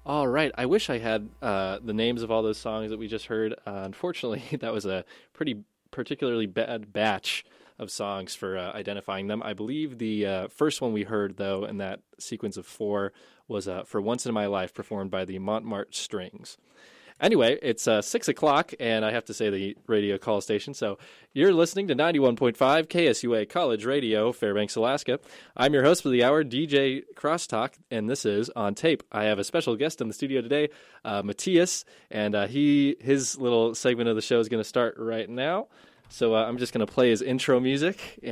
All right. I wish I had the names of all those songs that we just heard. Unfortunately, that was a pretty particularly bad batch of songs for identifying them. I believe the first one we heard, though, in that sequence of four was For Once in My Life, performed by the Montmartre Strings. Anyway, it's 6 o'clock, and I have to say the radio call station. So you're listening to 91.5 KSUA College Radio, Fairbanks, Alaska. I'm your host for the hour, DJ Crosstalk, and this is On Tape. I have a special guest in the studio today, Matthias, and his little segment of the show is going to start right now. So I'm just going to play his intro music.